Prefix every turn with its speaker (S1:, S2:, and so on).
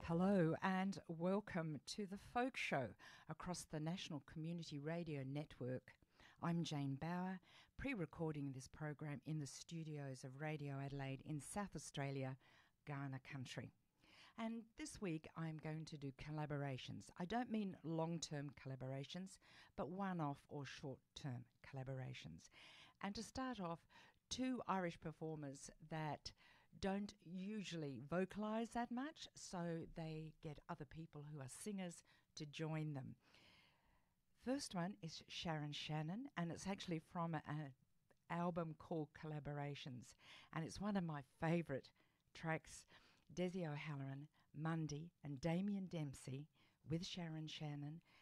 S1: Hello and welcome to the Folk Show across the National Community Radio Network. I'm Jane Bauer, pre-recording this program in the studios of Radio Adelaide in South Australia, Kaurna country. And this week I'm going to do collaborations. I don't mean long-term collaborations, but one-off or short-term collaborations. And to start off, two Irish performers that don't usually vocalise that much, so they get other people who are singers to join them. First one is Sharon Shannon, and it's actually from an album called Collaborations, and it's one of my favourite tracks. Desi O'Halloran, Mundy and Damien Dempsey with Sharon Shannon